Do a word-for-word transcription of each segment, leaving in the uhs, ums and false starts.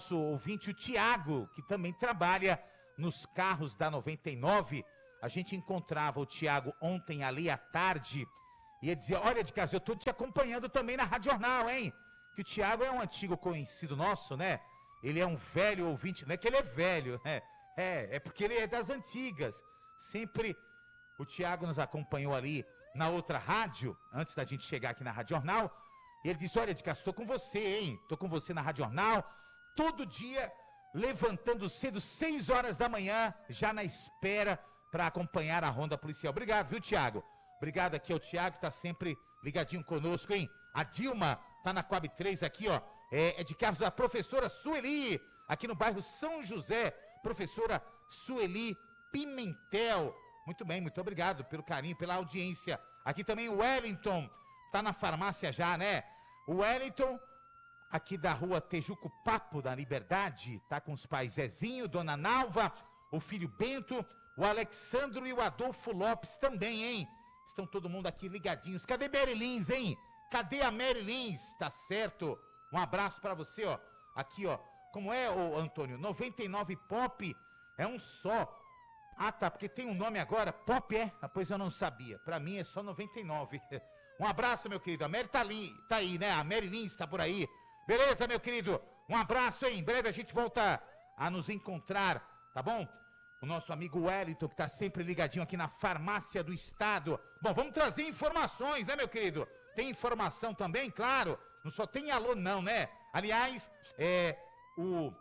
nosso ouvinte, o Tiago, que também trabalha nos carros da noventa e nove. A gente encontrava o Tiago ontem ali à tarde e ia dizer, olha, de casa, eu tô te acompanhando também na Rádio Jornal, hein? Que o Tiago é um antigo conhecido nosso, né? Ele é um velho ouvinte, não é que ele é velho, né? É, é porque ele é das antigas. Sempre o Tiago nos acompanhou ali na outra rádio, antes da gente chegar aqui na Rádio Jornal. E ele disse, olha, de casa, tô com você, hein? Tô com você na Rádio Jornal, todo dia, levantando cedo, seis horas da manhã, já na espera para acompanhar a ronda policial. Obrigado, viu, Tiago? Obrigado aqui ao Tiago, que tá sempre ligadinho conosco, hein? A Dilma tá na Coab três aqui, ó. É, é de carros da professora Sueli, aqui no bairro São José. Professora Sueli Pimentel. Muito bem, muito obrigado pelo carinho, pela audiência. Aqui também o Wellington, tá na farmácia já, né? O Wellington, aqui da rua Tejuco Papo da Liberdade, tá com os pais Zezinho, Dona Nalva, o filho Bento, o Alexandro e o Adolfo Lopes também, hein? Estão todo mundo aqui ligadinhos. Cadê Mary Lins, hein? Cadê a Mary Lins? Tá certo? Um abraço pra você, ó. Aqui, ó. Como é, ô Antônio? noventa e nove Pop é um só. Ah, tá, porque tem um nome agora. Pop é? Ah, pois eu não sabia. Pra mim é só noventa e nove. Um abraço, meu querido. A Mary tá, ali, tá aí, né? A Mary Lins tá por aí. Beleza, meu querido? Um abraço, hein? Em breve a gente volta a nos encontrar, tá bom? O nosso amigo Wellington, que tá sempre ligadinho aqui na Farmácia do Estado. Bom, vamos trazer informações, né, meu querido? Tem informação também, claro. Não só tem alô, não, né? Aliás, é o,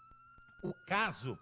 o caso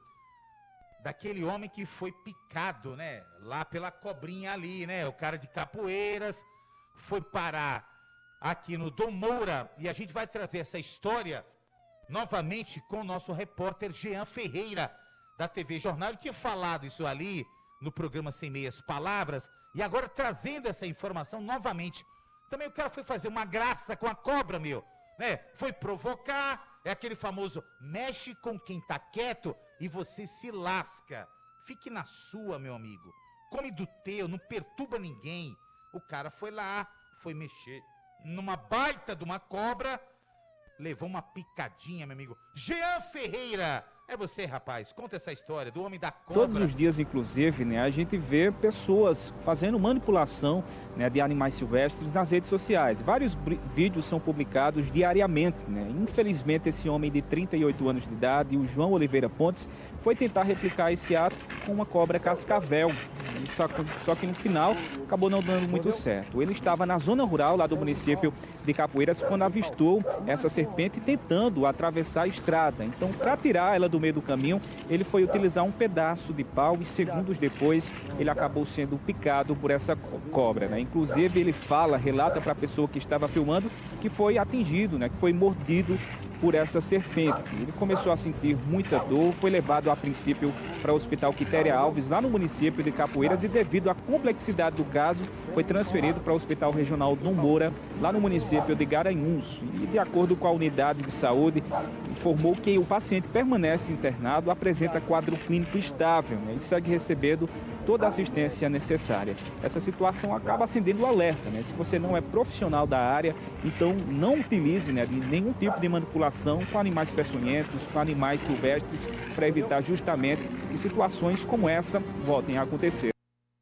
daquele homem que foi picado, né? Lá pela cobrinha ali, né? O cara de Capoeiras foi parar aqui no Dom Moura. E a gente vai trazer essa história novamente com o nosso repórter Jean Ferreira, da T V Jornal. Ele tinha falado isso ali no programa Sem Meias Palavras. E agora trazendo essa informação novamente. Também o cara foi fazer uma graça com a cobra, meu, né? Foi provocar, é aquele famoso mexe com quem tá quieto e você se lasca. Fique na sua, meu amigo. Come do teu, não perturba ninguém. O cara foi lá, foi mexer numa baita de uma cobra, levou uma picadinha, meu amigo. Jean Ferreira, é você, rapaz. Conta essa história do homem da cobra. Todos os dias, inclusive, né, a gente vê pessoas fazendo manipulação, né, de animais silvestres nas redes sociais. Vários vídeos são publicados diariamente, né? Infelizmente, esse homem de trinta e oito anos de idade, o João Oliveira Pontes, foi tentar replicar esse ato com uma cobra cascavel. Só, só que no final acabou não dando muito certo. Ele estava na zona rural lá do município de Capoeiras quando avistou essa serpente tentando atravessar a estrada. Então, para tirar ela do meio do caminho, ele foi utilizar um pedaço de pau e segundos depois ele acabou sendo picado por essa cobra, né? Inclusive ele fala, relata para a pessoa que estava filmando que foi atingido, né? Que foi mordido por essa serpente. Ele começou a sentir muita dor, foi levado a princípio para o Hospital Quitéria Alves, lá no município de Capoeiras, e devido à complexidade do caso, foi transferido para o Hospital Regional Dom Moura, lá no município de Garanhuns. E de acordo com a unidade de saúde, informou que o paciente permanece internado, apresenta quadro clínico estável, né, e segue recebendo toda a assistência necessária. Essa situação acaba acendendo o alerta, né? Se você não é profissional da área, então não utilize, né, nenhum tipo de manipulação com animais peçonhentos, com animais silvestres, para evitar justamente que situações como essa voltem a acontecer.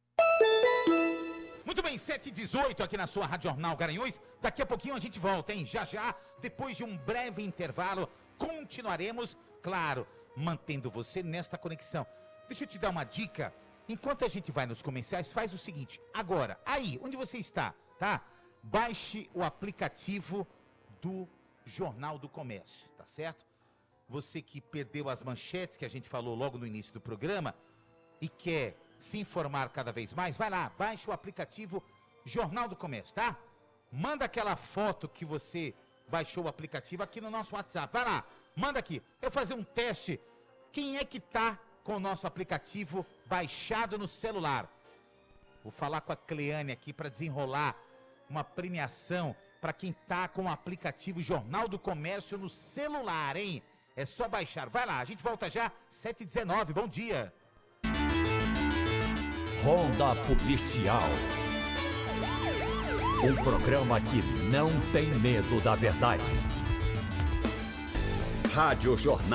Muito bem, sete e dezoito aqui na sua Rádio Jornal Garanhuns. Daqui a pouquinho a gente volta, hein? Já já, depois de um breve intervalo, continuaremos, claro, mantendo você nesta conexão. Deixa eu te dar uma dica. Enquanto a gente vai nos comerciais, faz o seguinte. Agora, aí, onde você está, tá? Baixe o aplicativo do Jornal do Comércio, tá certo? Você que perdeu as manchetes que a gente falou logo no início do programa e quer se informar cada vez mais, vai lá, baixe o aplicativo Jornal do Comércio, tá? Manda aquela foto que você baixou o aplicativo aqui no nosso WhatsApp. Vai lá, manda aqui. Eu vou fazer um teste. Quem é que tá com o nosso aplicativo baixado no celular? Vou falar com a Cleane aqui para desenrolar uma premiação para quem tá com o aplicativo Jornal do Comércio no celular, hein? É só baixar. Vai lá, a gente volta já, sete e dezenove. Bom dia. Ronda Policial. Um programa que não tem medo da verdade. Rádio Jornal.